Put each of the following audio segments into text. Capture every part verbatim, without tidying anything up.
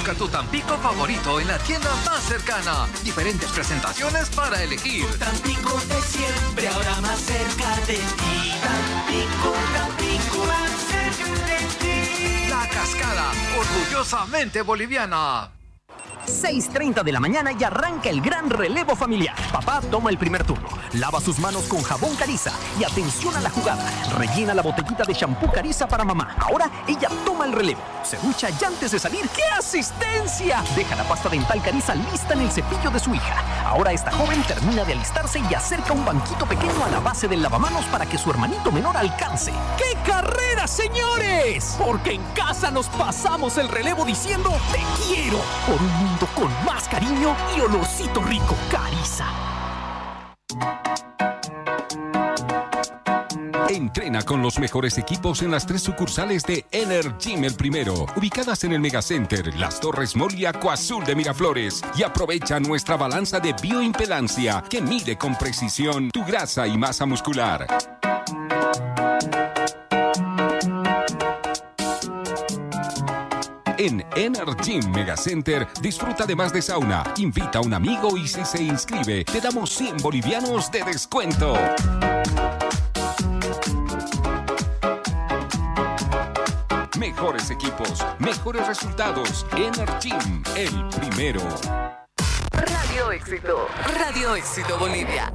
Busca tu Tampico favorito en la tienda más cercana. Diferentes presentaciones para elegir. Tu Tampico de siempre, ahora más cerca de ti. Tampico, Tampico, más cerca de ti. La Cascada, orgullosamente boliviana. seis treinta de la mañana y arranca el gran relevo familiar. Papá toma el primer turno, lava sus manos con jabón Cariza y atención a la jugada. Rellena la botellita de shampoo Cariza para mamá. Ahora ella toma el relevo. Se ducha y antes de salir, ¡qué asistencia! Deja la pasta dental Cariza lista en el cepillo de su hija. Ahora esta joven termina de alistarse y acerca un banquito pequeño a la base del lavamanos para que su hermanito menor alcance. ¡Qué carrera, señores! Porque en casa nos pasamos el relevo diciendo te quiero por un mundo con más cariño y olorcito rico. Cariza. Entrena con los mejores equipos en las tres sucursales de Energym El Primero, ubicadas en el Megacenter, Las Torres Mall y Acuazul de Miraflores. Y aprovecha nuestra balanza de bioimpedancia que mide con precisión tu grasa y masa muscular. En Energym Megacenter disfruta además de sauna, invita a un amigo y si se inscribe te damos cien bolivianos de descuento. Mejores equipos, mejores resultados. Energym, el primero. Radio Éxito, Radio Éxito Bolivia.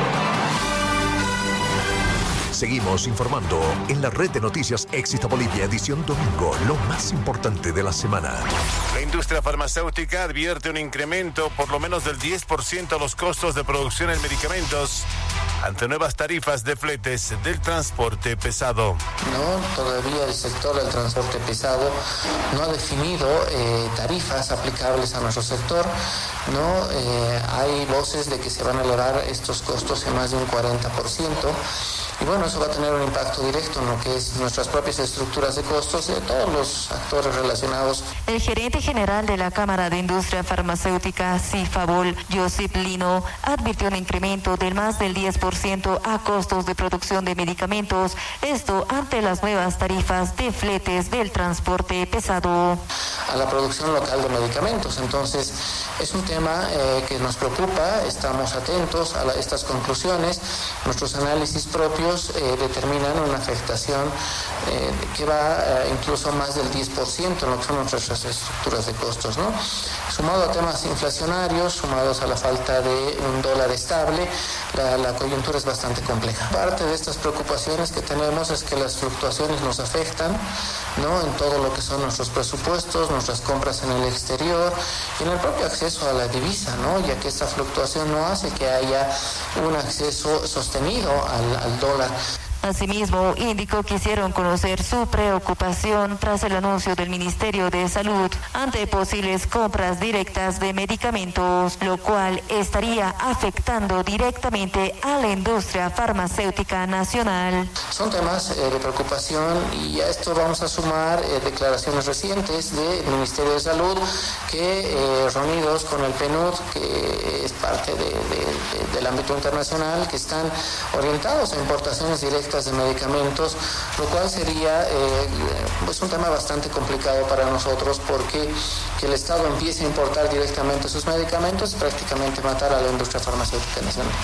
Seguimos informando en la red de noticias Éxito Bolivia, edición domingo, lo más importante de la semana. La industria farmacéutica advierte un incremento por lo menos del diez por ciento a los costos de producción en medicamentos ante nuevas tarifas de fletes del transporte pesado. No, todavía el sector del transporte pesado no ha definido eh, tarifas aplicables a nuestro sector. No, eh, hay voces de que se van a elevar estos costos en más de un cuarenta por ciento. Y bueno, eso va a tener un impacto directo en lo que es nuestras propias estructuras de costos de todos los actores relacionados. El gerente general de la Cámara de Industria Farmacéutica, CIFABOL, Josip Lino, advirtió un incremento del más del diez por ciento a costos de producción de medicamentos, esto ante las nuevas tarifas de fletes del transporte pesado. A la producción local de medicamentos. Entonces, es un tema eh, que nos preocupa, estamos atentos a la, estas conclusiones. Nuestros análisis propios eh, determinan una afectación eh, que va eh, incluso más del diez por ciento en lo que son nuestras estructuras de costos, ¿no? Sumado a temas inflacionarios, sumados a la falta de un dólar estable, la, la coyuntura es bastante compleja. Parte de estas preocupaciones que tenemos es que las fluctuaciones nos afectan, ¿no?, en todo lo que son nuestros presupuestos, nuestras compras en el exterior y en el propio acceso a la divisa, ¿no?, ya que esta fluctuación no hace que haya un acceso sostenido al, al dólar. Asimismo, indicó que hicieron conocer su preocupación tras el anuncio del Ministerio de Salud ante posibles compras directas de medicamentos, lo cual estaría afectando directamente a la industria farmacéutica nacional. Son temas eh, de preocupación y a esto vamos a sumar eh, declaraciones recientes del Ministerio de Salud que eh, reunidos con el PNUD, que es parte de, de, de, del ámbito internacional, que están orientados a importaciones directas de medicamentos, lo cual sería eh, pues un tema bastante complicado para nosotros porque que el Estado empiece a importar directamente sus medicamentos es prácticamente matar a la industria farmacéutica nacional.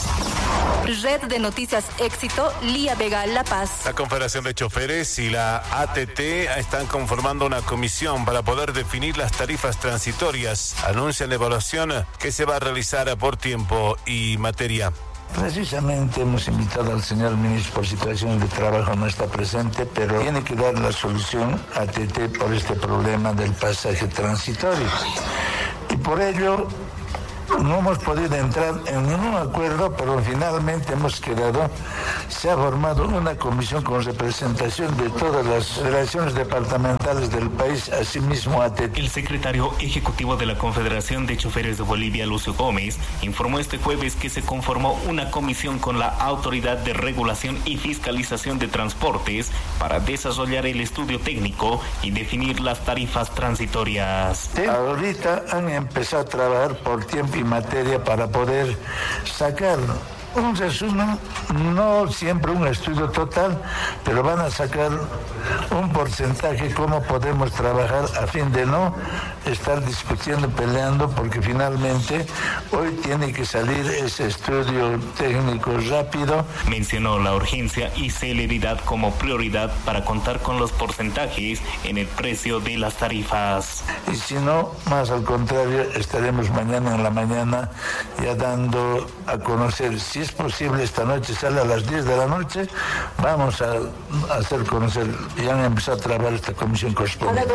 Red de Noticias Éxito, Lía Vega, La Paz. La Confederación de Choferes y la A T T están conformando una comisión para poder definir las tarifas transitorias. Anuncian la evaluación que se va a realizar por tiempo y materia. Precisamente hemos invitado al señor ministro por situación de trabajo, no está presente, pero tiene que dar la solución a T T por este problema del pasaje transitorio. Y por ello no hemos podido entrar en ningún acuerdo, pero finalmente hemos quedado, se ha formado una comisión con representación de todas las federaciones departamentales del país, asimismo A T T. El secretario ejecutivo de la Confederación de Choferes de Bolivia, Lucio Gómez, informó este jueves que se conformó una comisión con la Autoridad de Regulación y Fiscalización de Transportes para desarrollar el estudio técnico y definir las tarifas transitorias. Ahorita han empezado a trabajar por tiempo y materia para poder sacar un resumen, no siempre un estudio total, pero van a sacar un porcentaje cómo podemos trabajar a fin de no estar discutiendo, peleando, porque finalmente hoy tiene que salir ese estudio técnico rápido. Mencionó la urgencia y celeridad como prioridad para contar con los porcentajes en el precio de las tarifas. Y si no, más al contrario, estaremos mañana en la mañana ya dando a conocer, si es posible esta noche, sale a las diez de la noche, vamos a hacer conocer, ya han empezado a trabajar esta comisión correspondiente.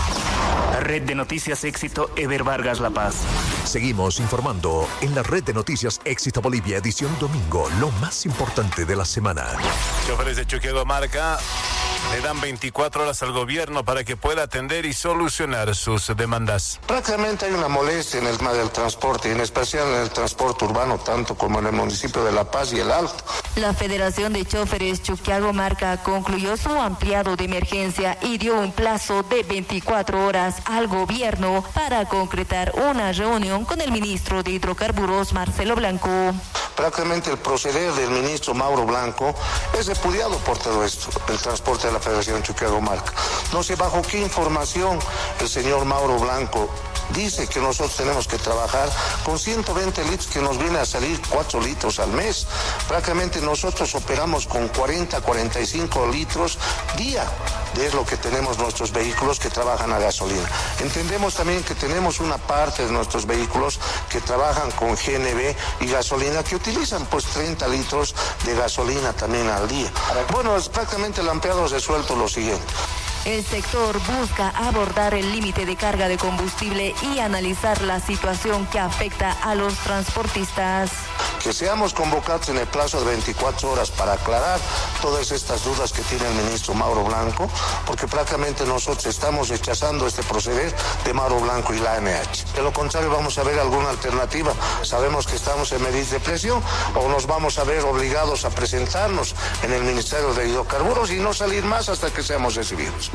Red de Noticias Éxito, Ever Vargas, La Paz. Seguimos informando en la Red de Noticias Éxito Bolivia, edición domingo, lo más importante de la semana. Choferes de Chuquiaguamarca le dan veinticuatro horas al gobierno para que pueda atender y solucionar sus demandas. Prácticamente hay una molestia en el tema del transporte, y en especial en el transporte urbano, tanto como en el municipio de La Paz y el Alto. La Federación de Choferes Chuquiaguamarca concluyó su ampliado de emergencia y dio un plazo de veinticuatro horas al gobierno para concretar una reunión con el ministro de Hidrocarburos, Marcelo Blanco. Prácticamente el proceder del ministro Mauro Blanco es repudiado por todo esto, el transporte de la Federación Chuquiaguamarca. No sé bajo qué información el señor Mauro Blanco dice que nosotros tenemos que trabajar con ciento veinte litros, que nos viene a salir cuatro litros al mes. Prácticamente nosotros operamos con cuarenta, cuarenta y cinco litros día, es lo que tenemos nuestros vehículos que trabajan a gasolina. Entendemos también que tenemos una parte de nuestros vehículos que trabajan con G N B y gasolina, que utilizan pues treinta litros de gasolina también al día. Bueno, es prácticamente el ampliado resuelto lo siguiente. El sector busca abordar el límite de carga de combustible y analizar la situación que afecta a los transportistas. Que seamos convocados en el plazo de veinticuatro horas para aclarar todas estas dudas que tiene el ministro Mauro Blanco, porque prácticamente nosotros estamos rechazando este proceder de Mauro Blanco y la A N H. De lo contrario, vamos a ver alguna alternativa. Sabemos que estamos en medidas de presión, o nos vamos a ver obligados a presentarnos en el Ministerio de Hidrocarburos y no salir más hasta que seamos recibidos.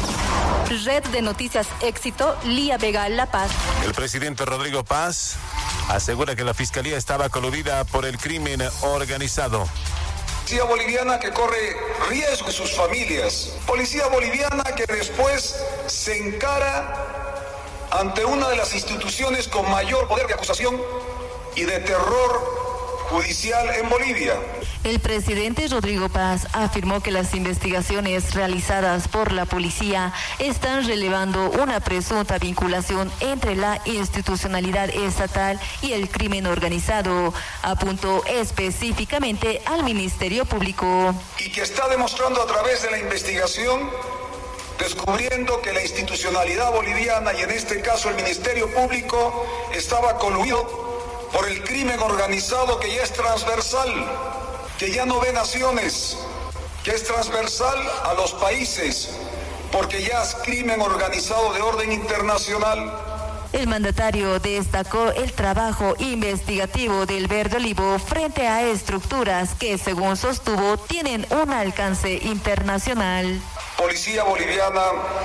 Red de Noticias Éxito, Lía Vega, La Paz. El presidente Rodrigo Paz asegura que la fiscalía estaba coludida por el crimen organizado. Policía boliviana que corre riesgo en sus familias. Policía boliviana que después se encara ante una de las instituciones con mayor poder de acusación y de terror judicial en Bolivia. El presidente Rodrigo Paz afirmó que las investigaciones realizadas por la policía están relevando una presunta vinculación entre la institucionalidad estatal y el crimen organizado. Apuntó específicamente al Ministerio Público. Y que está demostrando a través de la investigación, descubriendo que la institucionalidad boliviana, y en este caso el Ministerio Público, estaba coludido por el crimen organizado, que ya es transversal, que ya no ve naciones, que es transversal a los países, porque ya es crimen organizado de orden internacional. El mandatario destacó el trabajo investigativo del Verde Olivo frente a estructuras que, según sostuvo, tienen un alcance internacional. Policía boliviana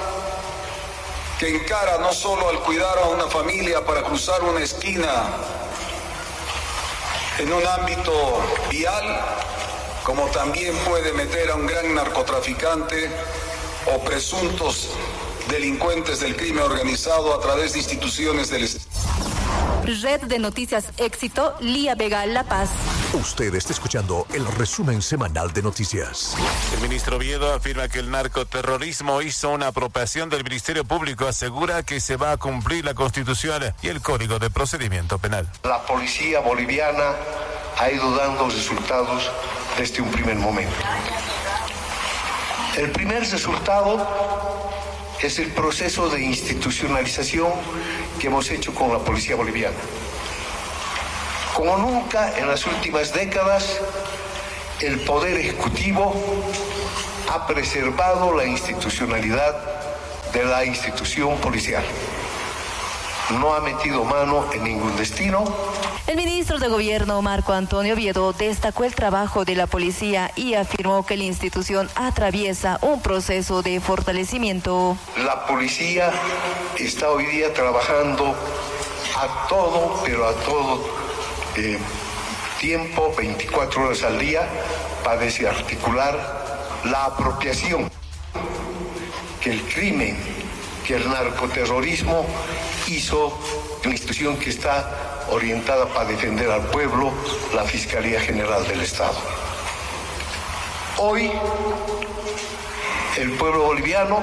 que encara no solo al cuidar a una familia para cruzar una esquina en un ámbito vial, como también puede meter a un gran narcotraficante o presuntos delincuentes del crimen organizado a través de instituciones del Estado. Red de Noticias Éxito, Lía Vega, La Paz. Usted está escuchando el resumen semanal de noticias. El ministro Oviedo afirma que el narcoterrorismo hizo una apropiación del Ministerio Público. Asegura que se va a cumplir la Constitución y el Código de Procedimiento Penal. La policía boliviana ha ido dando resultados desde un primer momento. El primer resultado es el proceso de institucionalización que hemos hecho con la policía boliviana. Como nunca en las últimas décadas, el Poder Ejecutivo ha preservado la institucionalidad de la institución policial. No ha metido mano en ningún destino. El ministro de Gobierno, Marco Antonio Oviedo, destacó el trabajo de la policía y afirmó que la institución atraviesa un proceso de fortalecimiento. La policía está hoy día trabajando a todo, pero a todo eh, tiempo, veinticuatro horas al día, para desarticular la apropiación que el crimen, que el narcoterrorismo hizo una institución que está orientada para defender al pueblo, la Fiscalía General del Estado. Hoy, el pueblo boliviano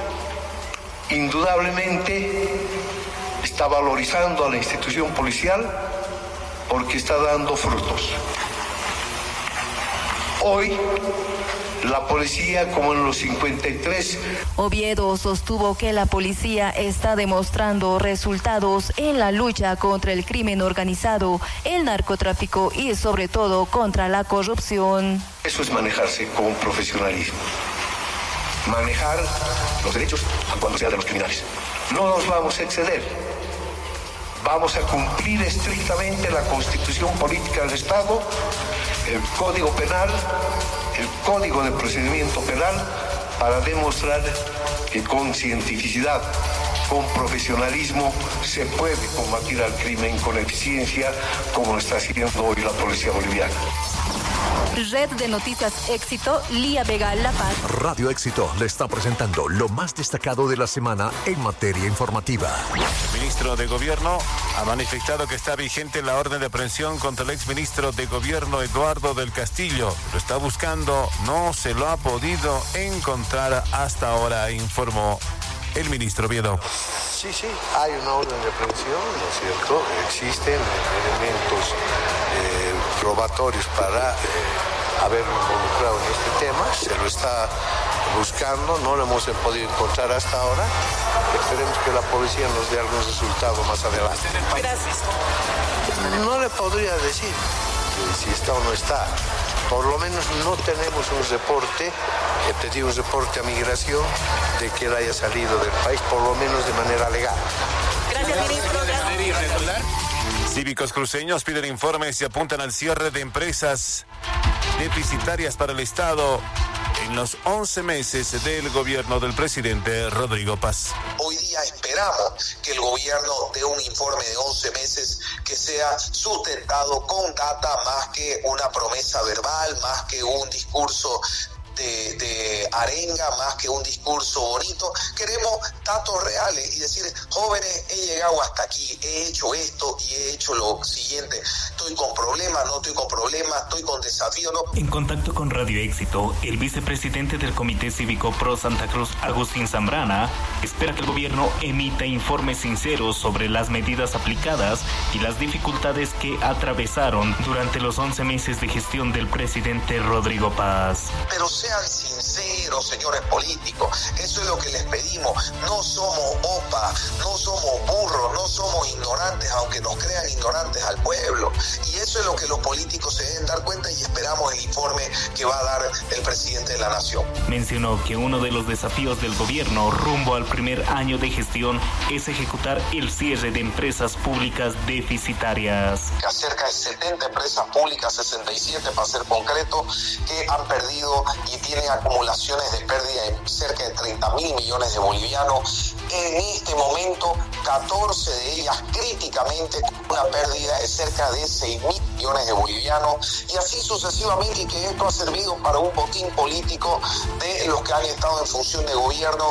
indudablemente está valorizando a la institución policial porque está dando frutos. Hoy, la policía, como en los cincuenta y tres... Oviedo sostuvo que la policía está demostrando resultados en la lucha contra el crimen organizado, el narcotráfico y sobre todo contra la corrupción. Eso es manejarse con profesionalismo. Manejar los derechos cuando sea de los criminales. No nos vamos a exceder. Vamos a cumplir estrictamente la Constitución Política del Estado, el Código Penal, el Código de Procedimiento Penal, para demostrar que con cientificidad, con profesionalismo, se puede combatir al crimen con eficiencia, como lo está haciendo hoy la policía boliviana. Red de Noticias Éxito, Lía Vega, La Paz. Radio Éxito le está presentando lo más destacado de la semana en materia informativa. El ministro de Gobierno ha manifestado que está vigente la orden de aprehensión contra el exministro de Gobierno Eduardo del Castillo. Lo está buscando, no se lo ha podido encontrar hasta ahora, informó el ministro Oviedo. Sí, sí, hay una orden de aprehensión, ¿no es cierto? Existen elementos eh, probatorios para eh, haberlo involucrado en este tema. Se lo está buscando, no lo hemos podido encontrar hasta ahora. Esperemos que la policía nos dé algún resultado más adelante. No le podría decir si está o no está. Por lo menos no tenemos un reporte, he pedido un reporte a migración de que él haya salido del país, por lo menos de manera legal. Gracias, ministro. Cívicos cruceños piden informes y apuntan al cierre de empresas deficitarias para el Estado en los once meses del gobierno del presidente Rodrigo Paz. Hoy día esperamos que el gobierno dé un informe de once meses que sea sustentado con data más que una promesa verbal, más que un discurso De, de arenga, más que un discurso bonito. Queremos datos reales y decir, jóvenes, he llegado hasta aquí, he hecho esto y he hecho lo siguiente. Estoy con problemas, no estoy con problemas, estoy con desafíos. No. En contacto con Radio Éxito, el vicepresidente del Comité Cívico Pro Santa Cruz, Agustín Zambrana, espera que el gobierno emita informes sinceros sobre las medidas aplicadas y las dificultades que atravesaron durante los once meses de gestión del presidente Rodrigo Paz. Pero sean sinceros, señores políticos, eso es lo que les pedimos. No somos opa, no somos burros, no somos ignorantes, aunque nos crean ignorantes al pueblo. Y eso es lo que los políticos se deben dar cuenta y esperamos el informe que va a dar el presidente de la Nación. Mencionó que uno de los desafíos del gobierno rumbo al primer año de gestión es ejecutar el cierre de empresas públicas deficitarias. Cerca de setenta empresas públicas, sesenta y siete para ser concreto, que han perdido y tienen acumulaciones de pérdida en cerca de treinta mil millones de bolivianos. En este momento, catorce de ellas críticamente con una pérdida de cerca de seis mil millones de bolivianos, y así sucesivamente, y que esto ha servido para un botín político de los que han estado en función de gobierno.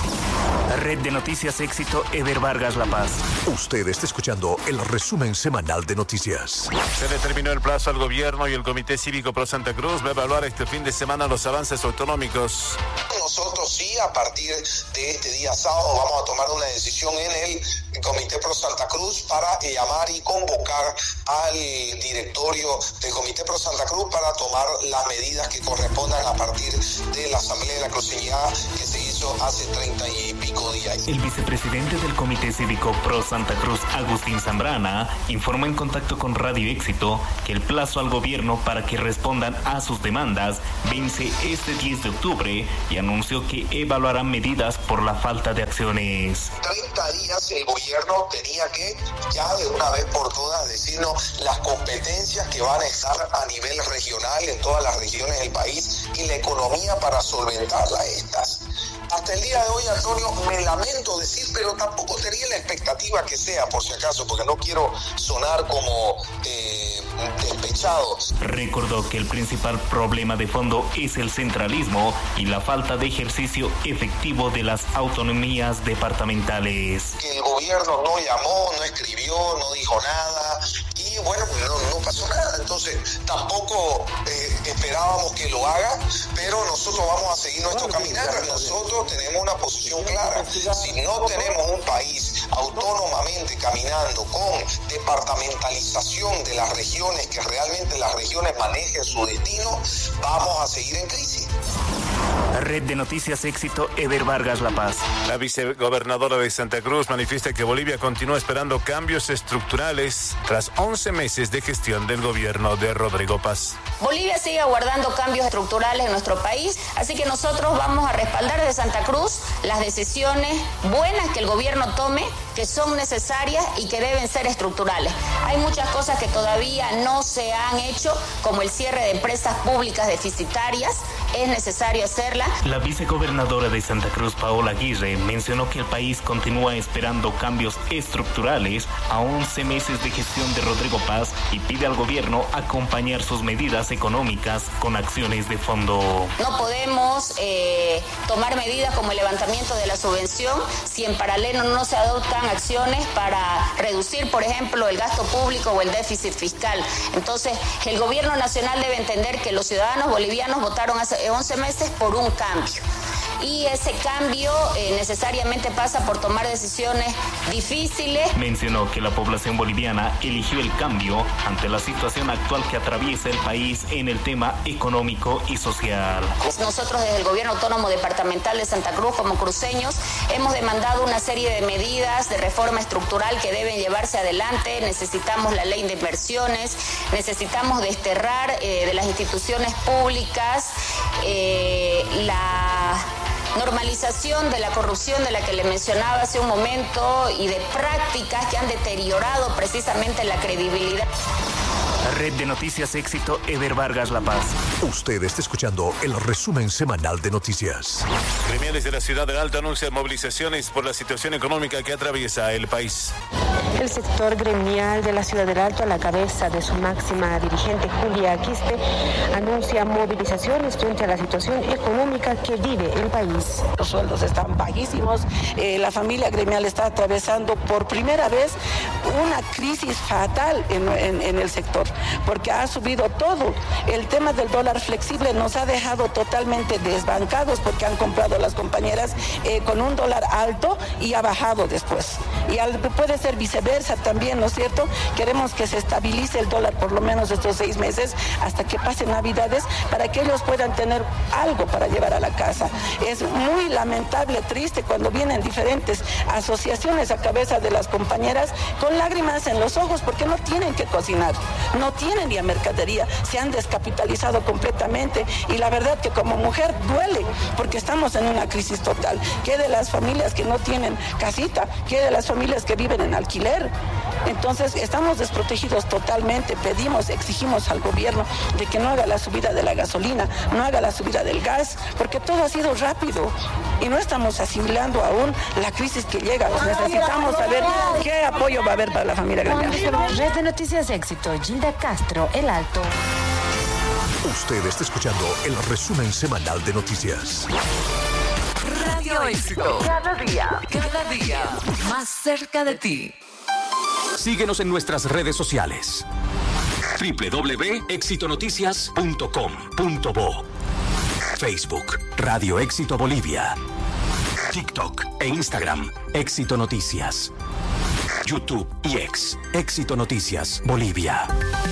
Red de Noticias Éxito, Ever Vargas, La Paz. Usted está escuchando el resumen semanal de noticias. Se determinó el plazo al gobierno y el Comité Cívico Pro Santa Cruz va a evaluar este fin de semana los avances autonómicos. Nosotros sí, a partir de este día sábado, vamos a tomar una decisión en el Comité Pro Santa Cruz para llamar y convocar al directorio del Comité Pro Santa Cruz para tomar las medidas que correspondan a partir de la Asamblea de la Cruceñada que se hizo hace treinta y pico días. El vicepresidente del Comité Cívico Pro Santa Cruz, Agustín Zambrana, informó en contacto con Radio Éxito que el plazo al gobierno para que respondan a sus demandas vence este diez de octubre y anunció que evaluarán medidas por la falta de acciones. treinta días el gobierno tenía que ya de una vez por todas decirnos las competencias que van a estar a nivel regional en todas las regiones del país y la economía para solventarlas estas. hasta el día de hoy, Antonio, me lamento decir, pero tampoco tenía la expectativa que sea, por si acaso, porque no quiero sonar como eh, despechado. Recordó que el principal problema de fondo es el centralismo y la falta de ejercicio efectivo de las autonomías departamentales. Que el gobierno no llamó, no escribió, no dijo nada y bueno, no, no pasó nada. Entonces tampoco eh, esperábamos que lo haga, pero nosotros vamos a seguir nuestro caminar. Nosotros tenemos una posición clara. Si no tenemos un país autónomamente caminando con departamentalización de las regiones, que realmente las regiones manejen su destino, vamos a seguir en crisis. Red de Noticias Éxito, Ever Vargas La Paz. La vicegobernadora de Santa Cruz manifiesta que Bolivia continúa esperando cambios estructurales tras once meses de gestión del gobierno de Rodrigo Paz. Bolivia sigue aguardando cambios estructurales en nuestro país, así que nosotros vamos a respaldar desde Santa Cruz las decisiones buenas que el gobierno tome, que son necesarias y que deben ser estructurales. Hay muchas cosas que todavía no se han hecho, como el cierre de empresas públicas deficitarias, es necesario hacerla. La vicegobernadora de Santa Cruz, Paola Aguirre, mencionó que el país continúa esperando cambios estructurales a once meses de gestión de Rodrigo Paz y pide al gobierno acompañar sus medidas económicas con acciones de fondo. No podemos eh, tomar medidas como el levantamiento de la subvención si en paralelo no se adoptan acciones para reducir, por ejemplo, el gasto público o el déficit fiscal. Entonces, el gobierno nacional debe entender que los ciudadanos bolivianos votaron hace once meses por un cambio. Y ese cambio eh, necesariamente pasa por tomar decisiones difíciles. Mencionó que la población boliviana eligió el cambio ante la situación actual que atraviesa el país en el tema económico y social. Nosotros desde el Gobierno Autónomo Departamental de Santa Cruz, como cruceños, hemos demandado una serie de medidas de reforma estructural que deben llevarse adelante. Necesitamos la ley de inversiones, necesitamos desterrar eh, de las instituciones públicas eh, la normalización de la corrupción de la que le mencionaba hace un momento y de prácticas que han deteriorado precisamente la credibilidad. Red de Noticias Éxito, Ever Vargas La Paz. Usted está escuchando el resumen semanal de noticias. Gremiales de la ciudad del Alto anuncian movilizaciones por la situación económica que atraviesa el país. El sector gremial de la ciudad del Alto, a la cabeza de su máxima dirigente Julia Aquiste, anuncia movilizaciones frente a la situación económica que vive el país. Los sueldos están bajísimos, eh, la familia gremial está atravesando por primera vez una crisis fatal en, en, en el sector, porque ha subido todo. El tema del dólar flexible nos ha dejado totalmente desbancados porque han comprado las compañeras eh, con un dólar alto y ha bajado después. Y al, puede ser viceversa también, ¿no es cierto? Queremos que se estabilice el dólar por lo menos estos seis meses hasta que pasen Navidades para que ellos puedan tener algo para llevar a la casa. Es muy lamentable, triste cuando vienen diferentes asociaciones a cabeza de las compañeras con lágrimas en los ojos porque no tienen que cocinar, no tienen ya mercadería, se han descapitalizado completamente y la verdad que como mujer duele porque estamos en una crisis total. ¿Qué de las familias que no tienen casita? ¿Qué de las familias que viven en alquiler? Entonces estamos desprotegidos totalmente. Pedimos, exigimos al gobierno de que no haga la subida de la gasolina, no haga la subida del gas, porque todo ha sido rápido y no estamos asimilando aún la crisis que llega. Necesitamos saber qué apoyo va a haber para la familia gremial. Red de Noticias Éxito, Gilda Castro, El Alto. Usted está escuchando el resumen semanal de noticias. Radio Éxito. Cada día, cada día, más cerca de ti. Síguenos en nuestras redes sociales. doble u doble u doble u punto éxito noticias punto com punto bo. Facebook, Radio Éxito Bolivia. TikTok e Instagram, Éxito Noticias. YouTube y X, Éxito Noticias Bolivia.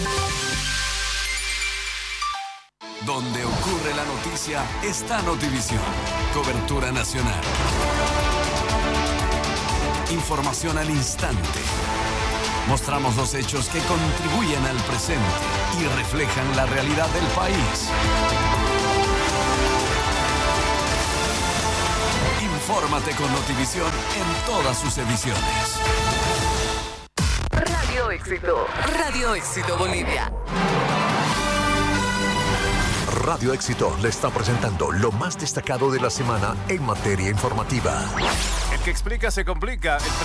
Donde ocurre la noticia está Notivisión. Cobertura nacional. Información al instante. Mostramos los hechos que contribuyen al presente y reflejan la realidad del país. Infórmate con Notivisión en todas sus ediciones. Radio Éxito, Radio Éxito Bolivia. Radio Éxito le está presentando lo más destacado de la semana en materia informativa. El que explica se complica. El